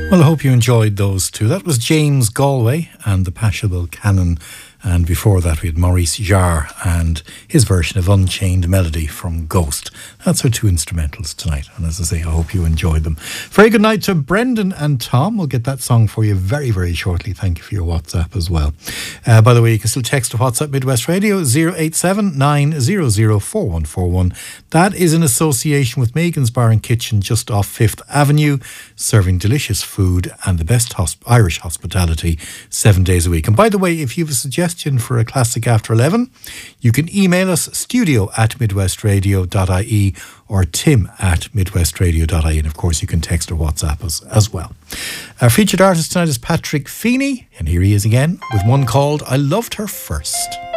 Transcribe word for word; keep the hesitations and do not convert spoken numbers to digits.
Well, I hope you enjoyed those two. That was James Galway and the Pashable Canon. And before that, we had Maurice Jarre and his version of Unchained Melody from Ghost. That's our two instrumentals tonight. And as I say, I hope you enjoyed them. Very good night to Brendan and Tom. We'll get that song for you very, very shortly. Thank you for your WhatsApp as well. Uh, by the way, you can still text to WhatsApp Midwest Radio zero eight seven nine zero zero four one four one. That is in association with Megan's Bar and Kitchen just off Fifth Avenue, serving delicious food and the best hosp- Irish hospitality seven days a week. And by the way, if you have a suggestion for a classic after eleven, you can email us studio at midwestradio dot I E or tim at midwestradio dot I E, and of course you can text or WhatsApp us as well. Our featured artist tonight is Patrick Feeney, and here he is again with one called I Loved Her First.